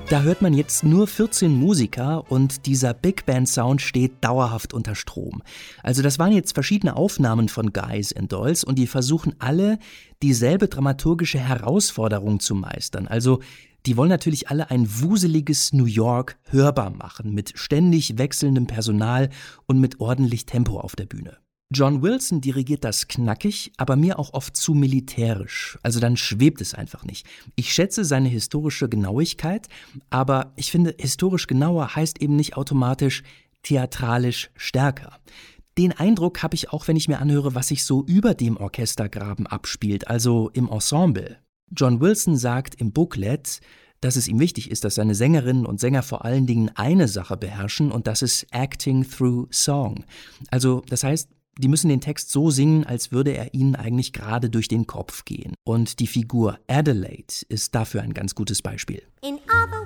Da hört man jetzt nur 14 Musiker und dieser Big Band Sound steht dauerhaft unter Strom. Also das waren jetzt verschiedene Aufnahmen von Guys and Dolls und die versuchen alle, dieselbe dramaturgische Herausforderung zu meistern. Also die wollen natürlich alle ein wuseliges New York hörbar machen, mit ständig wechselndem Personal und mit ordentlich Tempo auf der Bühne. John Wilson dirigiert das knackig, aber mir auch oft zu militärisch. Also dann schwebt es einfach nicht. Ich schätze seine historische Genauigkeit, aber ich finde, historisch genauer heißt eben nicht automatisch theatralisch stärker. Den Eindruck habe ich auch, wenn ich mir anhöre, was sich so über dem Orchestergraben abspielt, also im Ensemble. John Wilson sagt im Booklet, dass es ihm wichtig ist, dass seine Sängerinnen und Sänger vor allen Dingen eine Sache beherrschen und das ist Acting through Song. Also das heißt, die müssen den Text so singen, als würde er ihnen eigentlich gerade durch den Kopf gehen. Und die Figur Adelaide ist dafür ein ganz gutes Beispiel. In other